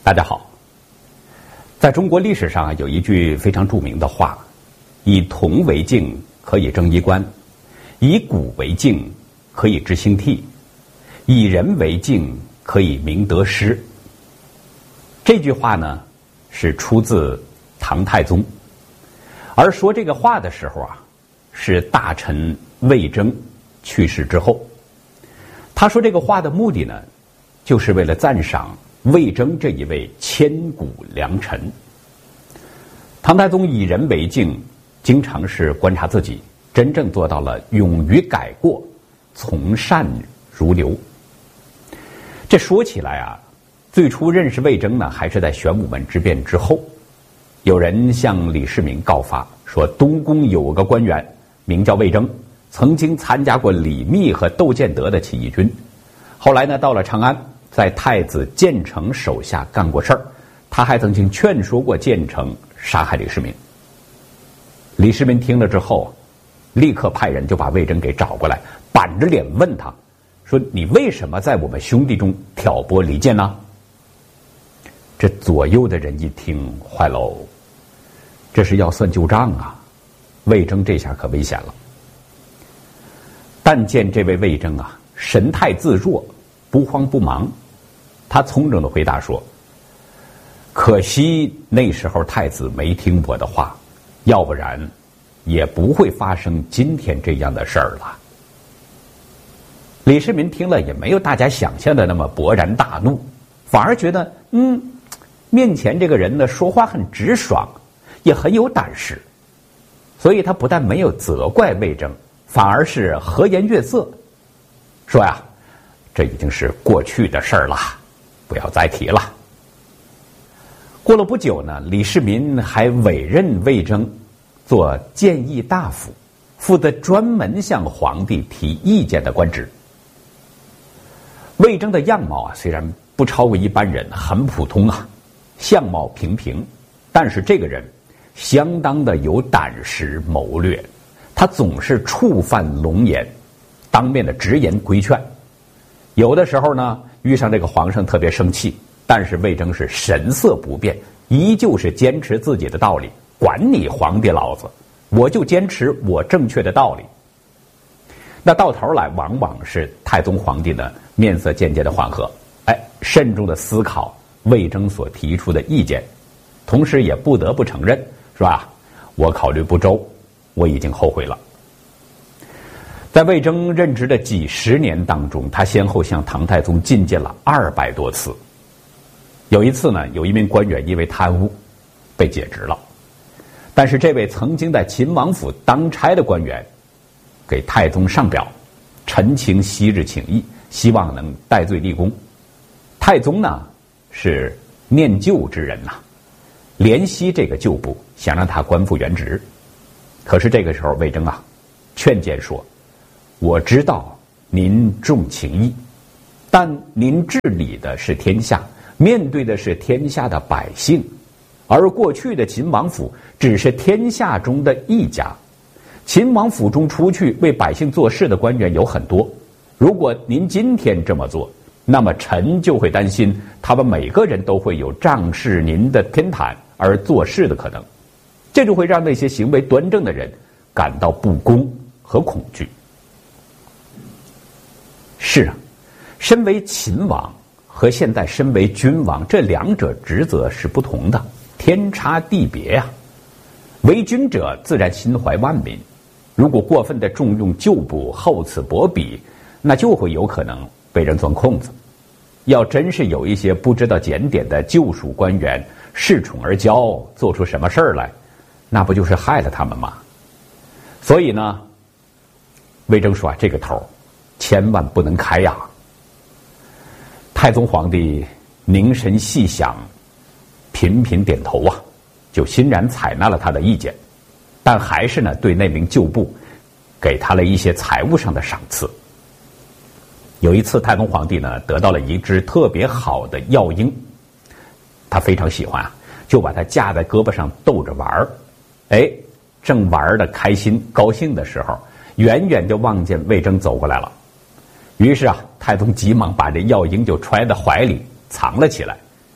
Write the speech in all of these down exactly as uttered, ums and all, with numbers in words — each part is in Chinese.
大家好，在中国历史上有一句非常著名的话：以铜为镜，可以正衣冠；以古为镜，可以知兴替；以人为镜，可以明得失。这句话呢，是出自唐太宗，而说这个话的时候啊，是大臣魏征去世之后。他说这个话的目的呢，就是为了赞赏魏征这一位千古良臣。唐太宗以人为镜，经常是观察自己，真正做到了勇于改过，从善如流。这说起来啊，最初认识魏征呢，还是在玄武门之变之后。有人向李世民告发说，东宫有个官员名叫魏征，曾经参加过李密和窦建德的起义军，后来呢，到了长安，在太子建成手下干过事儿，他还曾经劝说过建成杀害李世民。李世民听了之后，立刻派人就把魏征给找过来，板着脸问他说：“你为什么在我们兄弟中挑拨离间呢？”这左右的人一听，坏喽，这是要算旧账啊！魏征这下可危险了。但见这位魏征啊，神态自若，不慌不忙。他从容地回答说：“可惜那时候太子没听我的话，要不然也不会发生今天这样的事儿了。”李世民听了也没有大家想象的那么勃然大怒，反而觉得嗯，面前这个人呢，说话很直爽，也很有胆识，所以他不但没有责怪魏征，反而是和颜悦色，说呀，这已经是过去的事儿了，不要再提了。过了不久呢，李世民还委任魏征做谏议大夫，负责专门向皇帝提意见的官职。魏征的样貌啊，虽然不超过一般人，很普通啊，相貌平平，但是这个人相当的有胆识谋略，他总是触犯龙颜，当面的直言规劝。有的时候呢，遇上这个皇上特别生气，但是魏征是神色不变，依旧是坚持自己的道理，管你皇帝老子，我就坚持我正确的道理。那到头来往往是太宗皇帝呢面色渐渐的缓和，哎，慎重的思考魏征所提出的意见，同时也不得不承认，是吧？我考虑不周，我已经后悔了。在魏征任职的几十年当中，他先后向唐太宗进谏了二百多次。有一次呢，有一名官员因为贪污被解职了，但是这位曾经在秦王府当差的官员给太宗上表，陈情昔日情谊，希望能戴罪立功。太宗呢是念旧之人呐、啊，怜惜这个旧部，想让他官复原职。可是这个时候魏征啊劝谏说：“我知道您重情义，但您治理的是天下，面对的是天下的百姓，而过去的秦王府只是天下中的一家。秦王府中出去为百姓做事的官员有很多，如果您今天这么做，那么臣就会担心他们每个人都会有仗势您的偏袒而做事的可能，这就会让那些行为端正的人感到不公和恐惧。”是啊，身为秦王和现在身为君王，这两者职责是不同的，天差地别呀、啊。为君者自然心怀万民，如果过分的重用旧部，厚此薄彼，那就会有可能被人钻空子。要真是有一些不知道检点的旧属官员恃宠而骄，做出什么事儿来，那不就是害了他们吗？所以呢，魏征说啊，这个头千万不能开呀。太宗皇帝凝神细想，频频点头啊，就欣然采纳了他的意见，但还是呢对那名旧部给他了一些财物上的赏赐。有一次太宗皇帝呢得到了一只特别好的药鹰，他非常喜欢啊，就把它架在胳膊上逗着玩儿。哎，正玩的开心高兴的时候，远远就望见魏征走过来了。于是啊，太宗急忙把这药鹰就揣在怀里藏了起来。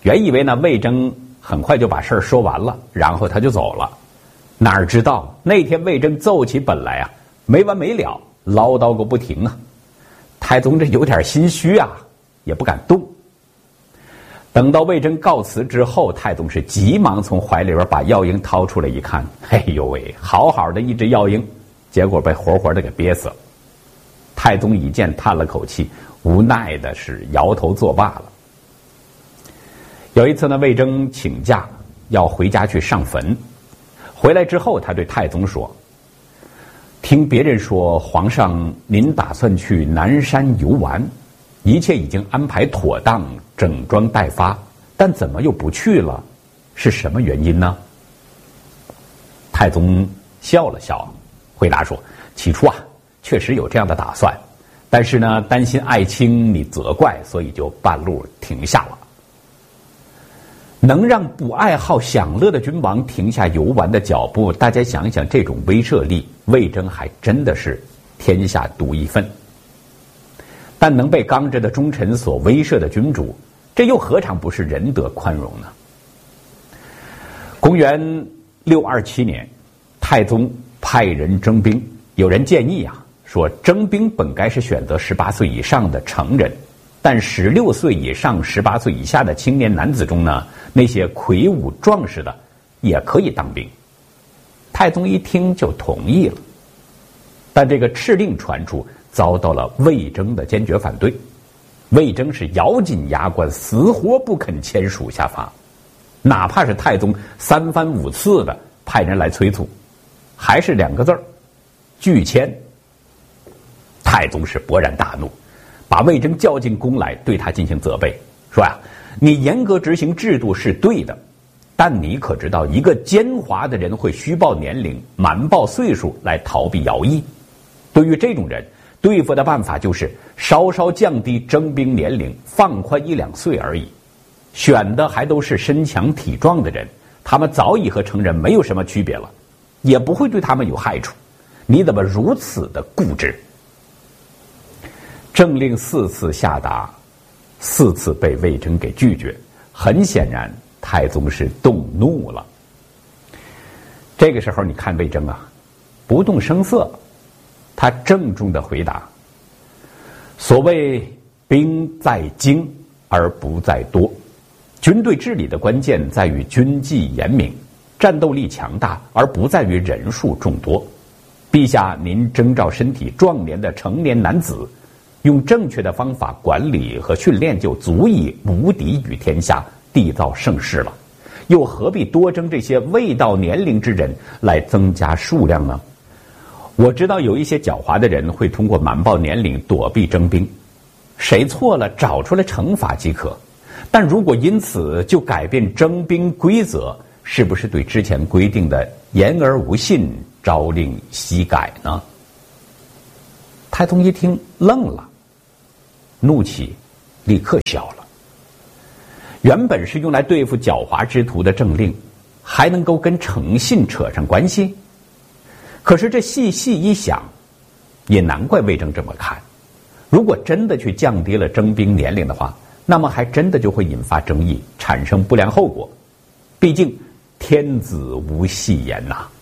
原以为呢魏征很快就把事儿说完了，然后他就走了。哪知道那天魏征奏起本来啊，没完没了，唠叨个不停啊。太宗这有点心虚啊，也不敢动。等到魏征告辞之后，太宗是急忙从怀里边把药鹰掏出来一看，哎呦喂，好好的一只药鹰，结果被活活的给憋死了。太宗一见叹了口气，无奈的是摇头作罢了。有一次呢，魏征请假要回家去上坟，回来之后他对太宗说，听别人说皇上您打算去南山游玩，一切已经安排妥当，整装待发，但怎么又不去了？是什么原因呢？太宗笑了笑，回答说，起初啊确实有这样的打算，但是呢担心爱卿你责怪，所以就半路停下了。能让不爱好享乐的君王停下游玩的脚步，大家想一想，这种威慑力，魏征还真的是天下独一份。但能被刚直的忠臣所威慑的君主，这又何尝不是仁德宽容呢？公元六二七年，太宗派人征兵，有人建议啊，说征兵本该是选择十八岁以上的成人，但十六岁以上、十八岁以下的青年男子中呢，那些魁梧壮实的也可以当兵。太宗一听就同意了，但这个敕令传出，遭到了魏征的坚决反对。魏征是咬紧牙关，死活不肯签署下发，哪怕是太宗三番五次的派人来催促，还是两个字儿，拒签。太宗是勃然大怒，把魏征叫进宫来，对他进行责备，说呀、啊，你严格执行制度是对的，但你可知道一个奸猾的人会虚报年龄、瞒报岁数来逃避徭役？对于这种人，对付的办法就是稍稍降低征兵年龄，放宽一两岁而已。选的还都是身强体壮的人，他们早已和成人没有什么区别了，也不会对他们有害处。你怎么如此的固执？政令四次下达，四次被魏征给拒绝，很显然太宗是动怒了。这个时候你看魏征啊，不动声色，他郑重的回答，所谓兵在精而不在多，军队治理的关键在于军纪严明，战斗力强大，而不在于人数众多。陛下您征召身体壮年的成年男子，用正确的方法管理和训练，就足以无敌于天下，缔造盛世了，又何必多征这些未到年龄之人来增加数量呢？我知道有一些狡猾的人会通过瞒报年龄躲避征兵，谁错了找出来惩罚即可，但如果因此就改变征兵规则，是不是对之前规定的言而无信，朝令夕改呢？太宗一听愣了，怒气立刻消了。原本是用来对付狡猾之徒的政令，还能够跟诚信扯上关系？可是这细细一想，也难怪魏征这么看。如果真的去降低了征兵年龄的话，那么还真的就会引发争议，产生不良后果。毕竟天子无戏言呐、啊。